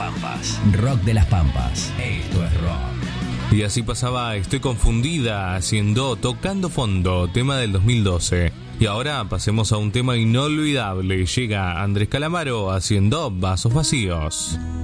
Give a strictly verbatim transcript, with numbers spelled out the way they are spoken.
Pampas. Rock de las Pampas. Esto es rock. Y así pasaba Estoy confundida, haciendo Tocando Fondo, tema del dos mil doce. Y ahora pasemos a un tema inolvidable. Llega Andrés Calamaro haciendo Vasos Vacíos.